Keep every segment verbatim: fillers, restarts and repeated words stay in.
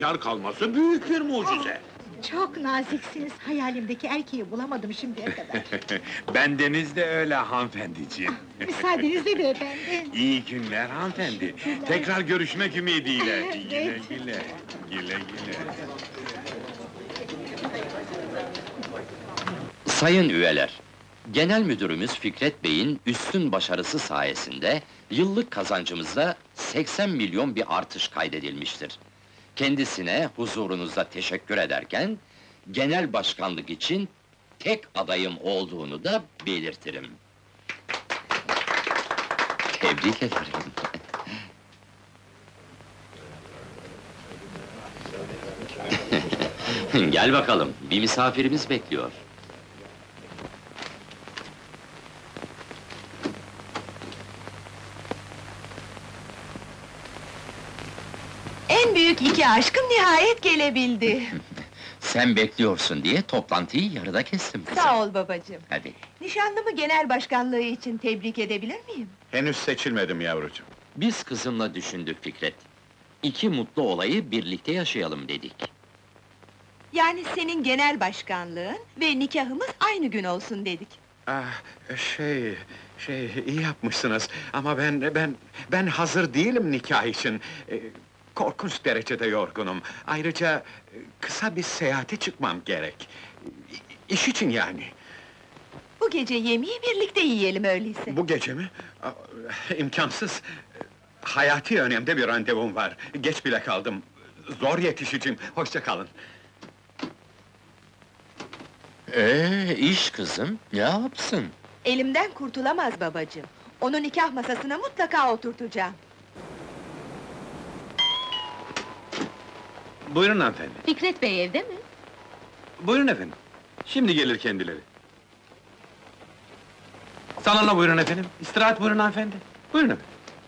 Yar kalması büyük bir mucize. Çok naziksiniz, hayalimdeki erkeği bulamadım şimdiye kadar. Bendeniz de öyle hanımefendiciğim. Müsaadenizle beyefendi. İyi günler hanımefendi. Tekrar görüşmek ümidiyle. Evet. Güle güle. Güle güle. Sayın üyeler, Genel Müdürümüz Fikret Bey'in üstün başarısı sayesinde yıllık kazancımızda seksen milyon bir artış kaydedilmiştir. Kendisine huzurunuzda teşekkür ederken, genel başkanlık için tek adayım olduğunu da belirtirim. Tebrik ederim. Gel bakalım, bir misafirimiz bekliyor. En büyük iki aşkım nihayet gelebildi. Sen bekliyorsun diye toplantıyı yarıda kestim kızım. Sağ ol babacığım. Hadi. Nişanlımı genel başkanlığı için tebrik edebilir miyim? Henüz seçilmedim yavrucuğum. Biz kızımla düşündük Fikret. İki mutlu olayı birlikte yaşayalım dedik. Yani senin genel başkanlığın ve nikahımız aynı gün olsun dedik. Ah, şey, şey, iyi yapmışsınız ama ben, ben, ben hazır değilim nikah için. Ee, korkunç derecede yorgunum. Ayrıca e, kısa bir seyahate çıkmam gerek. İ- İş için yani. Bu gece yemeği birlikte yiyelim öyleyse. Bu gece mi? Aa, İmkansız. Hayati önemde bir randevum var. Geç bile kaldım. Zor yetişeceğim. Hoşça kalın. Ee, iş kızım, ne yapsın? Elimden kurtulamaz babacığım. Onu nikah masasına mutlaka oturtacağım. Buyurun hanımefendi. Fikret Bey evde mi? Buyurun efendim. Şimdi gelir kendileri. Salona buyurun efendim. İstirahat buyurun hanımefendi. Buyurun efendim.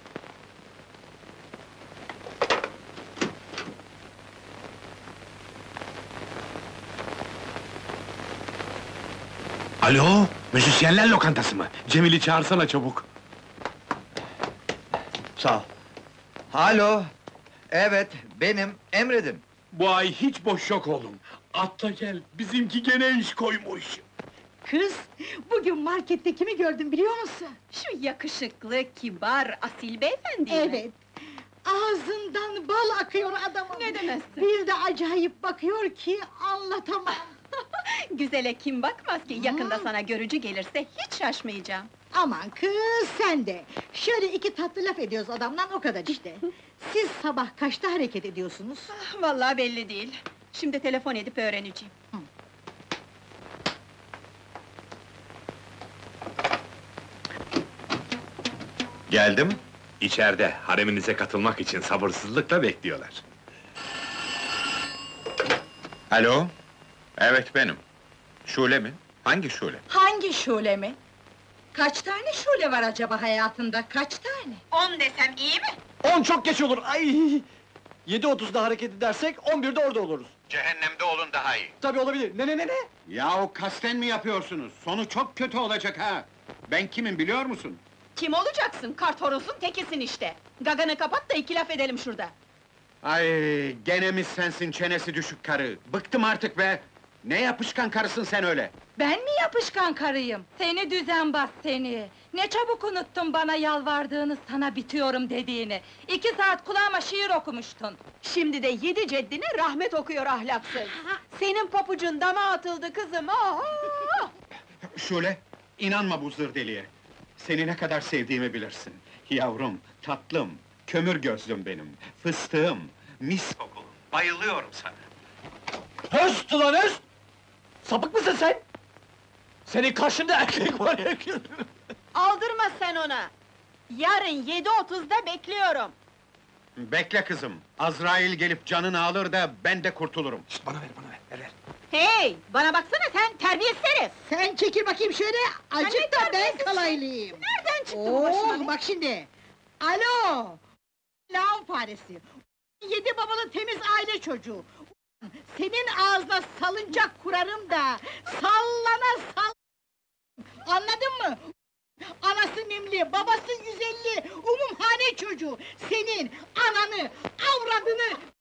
Alo, müzisyenler lokantası mı? Cemil'i çağırsana çabuk. Sağ ol. Alo. Evet, benim, emredin. Bu ay hiç boş yok oğlum. Atla gel, bizimki gene iş koymuş. Kız, bugün markette kimi gördüm biliyor musun? Şu yakışıklı, kibar, asil beyefendi Evet. Ağzından bal akıyor adamın. Ne demezsin? Bir de acayip bakıyor ki anlatamam. Güzele kim bakmaz ki, yakında sana görücü gelirse hiç şaşmayacağım. Aman kız sen de! Şöyle iki tatlı laf ediyoruz adamdan o kadar işte. Siz sabah kaçta hareket ediyorsunuz? Ah, vallahi belli değil. Şimdi telefon edip öğreneceğim. Geldim. İçeride, hareminize katılmak için sabırsızlıkla bekliyorlar. Alo? Evet benim. Şule mi? Hangi Şule? Hangi şule mi? Kaç tane şule var acaba hayatında, kaç tane? On desem iyi mi? On çok geç olur, ay! Yedi otuzda hareket edersek, on birde orada oluruz. Cehennemde olun daha iyi. Tabii olabilir, ne ne ne ne? Yahu kasten mi yapıyorsunuz? Sonu çok kötü olacak ha! Ben kimim biliyor musun? Kim olacaksın? Kart horozun tekisin işte! Gaganı kapat da iki laf edelim şurada! Ay, gene mi sensin çenesi düşük karı? Bıktım artık be! Ne yapışkan karısın sen öyle? Ben mi yapışkan karıyım? Seni düzenbaz seni! Ne çabuk unuttun bana yalvardığını, sana bitiyorum dediğini! İki saat kulağıma şiir okumuştun! Şimdi de yedi ceddine rahmet okuyor ahlaksız! Senin papucun dama atıldı kızım, oho! Şule, inanma bu zır deliye! Seni ne kadar sevdiğimi bilirsin. Yavrum, tatlım, kömür gözlüm benim, fıstığım, mis kokulum, bayılıyorum sana! Höst ulan höst! Sapık mısın sen? Senin karşında erkek var ya! Aldırma sen ona! Yarın yedi otuzda bekliyorum! Bekle kızım, Azrail gelip canını alır da ben de kurtulurum. Bana ver, bana ver, ver, ver. Hey! Bana baksana sen, terbiyesiz herif! Sen çekil bakayım şöyle, acık da ben terbiyesiz kalaylıyım. Nereden çıktı bu başına? Oh, bak şimdi! Alo! Lav faresi! Yedi babalı temiz aile çocuğu! Senin ağzına salıncak kurarım da, sallana sall... Anladın mı? Anası mimli, babası yüz elli, umumhane çocuğu! Senin ananı, avradını,